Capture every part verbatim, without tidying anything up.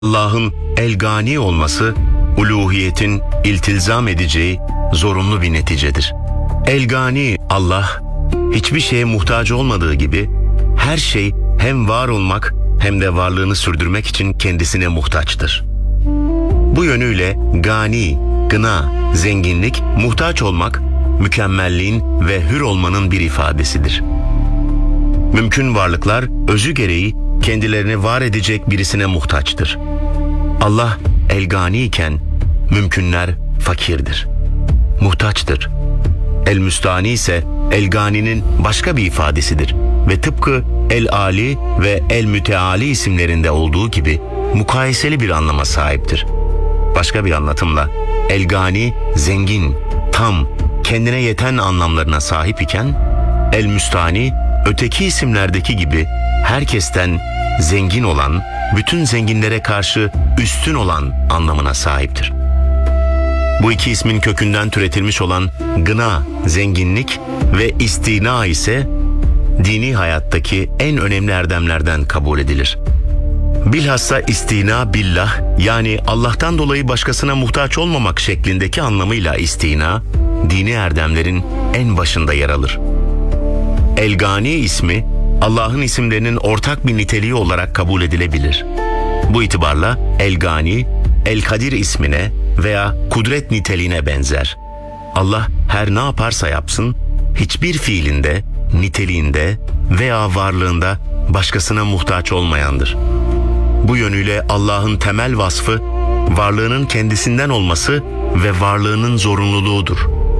Allah'ın el-gani olması, uluhiyetin iltizam edeceği zorunlu bir neticedir. El-gani Allah, hiçbir şeye muhtaç olmadığı gibi, her şey hem var olmak hem de varlığını sürdürmek için kendisine muhtaçtır. Bu yönüyle gani, gına, zenginlik, muhtaç olmak, mükemmelliğin ve hür olmanın bir ifadesidir. Mümkün varlıklar özü gereği kendilerini var edecek birisine muhtaçtır. Allah el-gani iken mümkünler fakirdir, muhtaçtır. El-müstani ise el-ganinin başka bir ifadesidir ve tıpkı el-ali ve el-müteali isimlerinde olduğu gibi mukayeseli bir anlama sahiptir. Başka bir anlatımla el-gani zengin, tam, kendine yeten anlamlarına sahip iken el-müstani öteki isimlerdeki gibi herkesten zengin olan, bütün zenginlere karşı üstün olan anlamına sahiptir. Bu iki ismin kökünden türetilmiş olan gına, zenginlik ve istina ise dini hayattaki en önemli erdemlerden kabul edilir. Bilhassa istina billah, yani Allah'tan dolayı başkasına muhtaç olmamak şeklindeki anlamıyla istina, dini erdemlerin en başında yer alır. El-Gani ismi, Allah'ın isimlerinin ortak bir niteliği olarak kabul edilebilir. Bu itibarla El-Gani, El-Kadir ismine veya kudret niteliğine benzer. Allah her ne yaparsa yapsın, hiçbir fiilinde, niteliğinde veya varlığında başkasına muhtaç olmayandır. Bu yönüyle Allah'ın temel vasfı, varlığının kendisinden olması ve varlığının zorunluluğudur.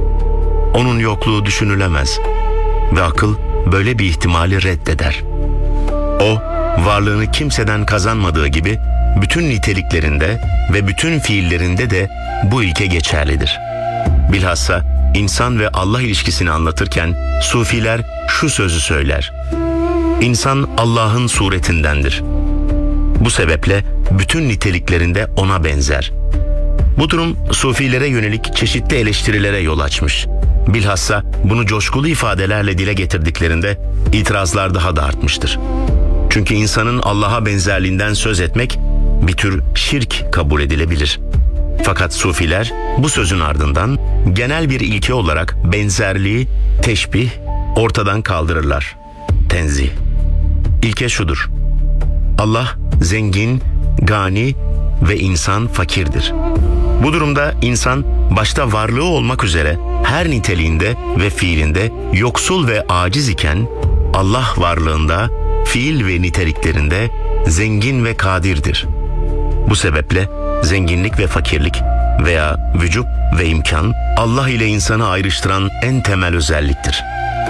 Onun yokluğu düşünülemez ve akıl böyle bir ihtimali reddeder. O, varlığını kimseden kazanmadığı gibi bütün niteliklerinde ve bütün fiillerinde de bu ilke geçerlidir. Bilhassa insan ve Allah ilişkisini anlatırken Sufiler şu sözü söyler: İnsan Allah'ın suretindendir. Bu sebeple bütün niteliklerinde ona benzer. Bu durum Sufilere yönelik çeşitli eleştirilere yol açmış. Bilhassa bunu coşkulu ifadelerle dile getirdiklerinde itirazlar daha da artmıştır. Çünkü insanın Allah'a benzerliğinden söz etmek bir tür şirk kabul edilebilir. Fakat Sufiler bu sözün ardından genel bir ilke olarak benzerliği, teşbih, ortadan kaldırırlar. Tenzih. İlke şudur: Allah zengin, gani ve insan fakirdir. Bu durumda insan başta varlığı olmak üzere her niteliğinde ve fiilinde yoksul ve aciz iken Allah varlığında, fiil ve niteliklerinde zengin ve kadirdir. Bu sebeple zenginlik ve fakirlik veya vücub ve imkan Allah ile insanı ayrıştıran en temel özelliktir.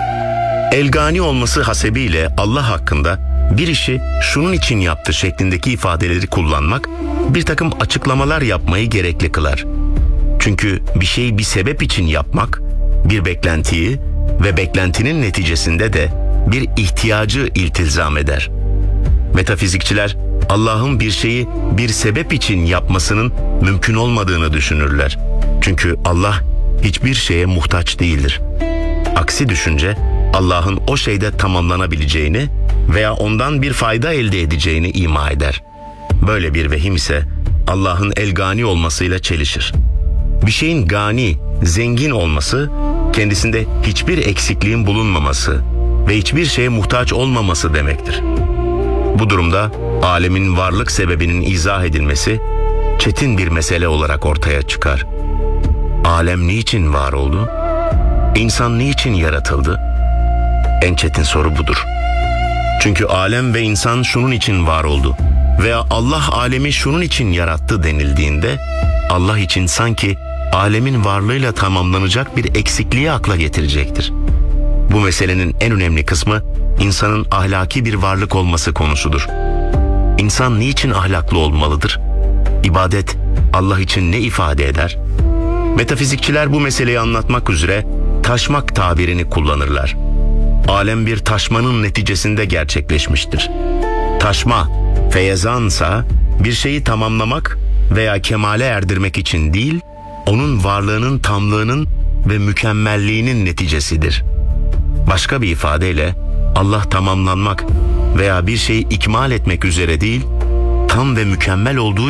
El-Gani olması hasebiyle Allah hakkında bir işi şunun için yaptı şeklindeki ifadeleri kullanmak bir takım açıklamalar yapmayı gerekli kılar. Çünkü bir şeyi bir sebep için yapmak, bir beklentiyi ve beklentinin neticesinde de bir ihtiyacı iltizam eder. Metafizikçiler Allah'ın bir şeyi bir sebep için yapmasının mümkün olmadığını düşünürler. Çünkü Allah hiçbir şeye muhtaç değildir. Aksi düşünce Allah'ın o şeyde tamamlanabileceğini veya ondan bir fayda elde edeceğini ima eder. Böyle bir vehim ise Allah'ın el-gani olmasıyla çelişir. Bir şeyin gani, zengin olması, kendisinde hiçbir eksikliğin bulunmaması ve hiçbir şeye muhtaç olmaması demektir. Bu durumda alemin varlık sebebinin izah edilmesi çetin bir mesele olarak ortaya çıkar. Alem niçin var oldu? İnsan niçin yaratıldı? En çetin soru budur. Çünkü alem ve insan şunun için var oldu veya Allah alemi şunun için yarattı denildiğinde Allah için sanki alemin varlığıyla tamamlanacak bir eksikliği akla getirecektir. Bu meselenin en önemli kısmı insanın ahlaki bir varlık olması konusudur. İnsan niçin ahlaklı olmalıdır? İbadet Allah için ne ifade eder? Metafizikçiler bu meseleyi anlatmak üzere taşmak tabirini kullanırlar. Alem bir taşmanın neticesinde gerçekleşmiştir. Taşma, feyezansa bir şeyi tamamlamak veya kemale erdirmek için değil, onun varlığının tamlığının ve mükemmelliğinin neticesidir. Başka bir ifadeyle Allah tamamlanmak veya bir şeyi ikmal etmek üzere değil, tam ve mükemmel olduğu